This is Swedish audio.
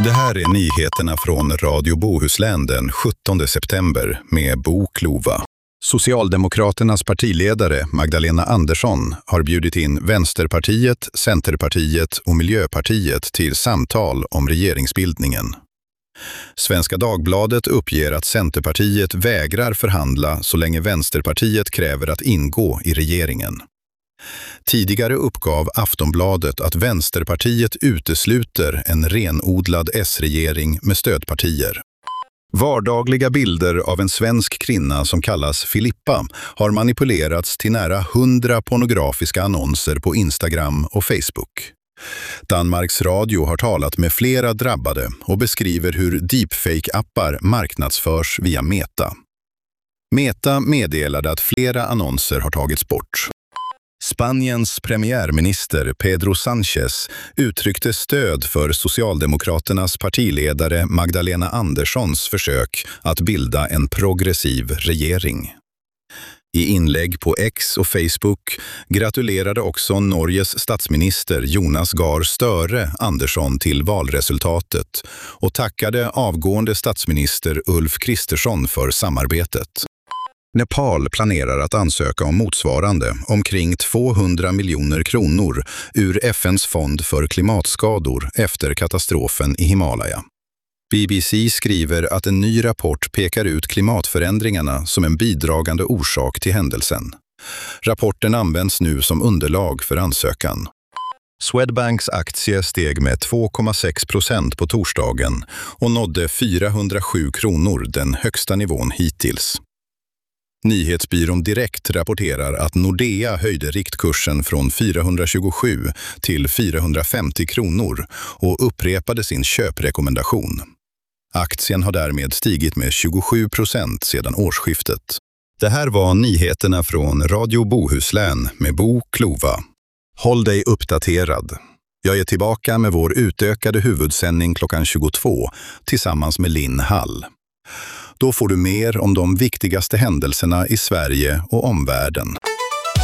Det här är nyheterna från Radio Bohuslän den 17 september med Bo Klova. Socialdemokraternas partiledare Magdalena Andersson har bjudit in Vänsterpartiet, Centerpartiet och Miljöpartiet till samtal om regeringsbildningen. Svenska Dagbladet uppger att Centerpartiet vägrar förhandla så länge Vänsterpartiet kräver att ingå i regeringen. Tidigare uppgav Aftonbladet att Vänsterpartiet utesluter en renodlad S-regering med stödpartier. Vardagliga bilder av en svensk kvinna som kallas Filippa har manipulerats till nära 100 pornografiska annonser på Instagram och Facebook. Danmarks Radio har talat med flera drabbade och beskriver hur deepfake-appar marknadsförs via Meta. Meta meddelade att flera annonser har tagits bort. Spaniens premiärminister Pedro Sánchez uttryckte stöd för Socialdemokraternas partiledare Magdalena Anderssons försök att bilda en progressiv regering. I inlägg på X och Facebook gratulerade också Norges statsminister Jonas Gahr Støre Andersson till valresultatet och tackade avgående statsminister Ulf Kristersson för samarbetet. Nepal planerar att ansöka om motsvarande omkring 200 miljoner kronor ur FNs fond för klimatskador efter katastrofen i Himalaya. BBC skriver att en ny rapport pekar ut klimatförändringarna som en bidragande orsak till händelsen. Rapporten används nu som underlag för ansökan. Swedbanks aktie steg med 2,6% på torsdagen och nådde 407 kronor, den högsta nivån hittills. Nyhetsbyrån Direkt rapporterar att Nordea höjde riktkursen från 427 till 450 kronor och upprepade sin köprekommendation. Aktien har därmed stigit med 27% sedan årsskiftet. Det här var nyheterna från Radio Bohuslän med Bo Klova. Håll dig uppdaterad. Jag är tillbaka med vår utökade huvudsändning klockan 22 tillsammans med Linn Hall. Då får du mer om de viktigaste händelserna i Sverige och omvärlden.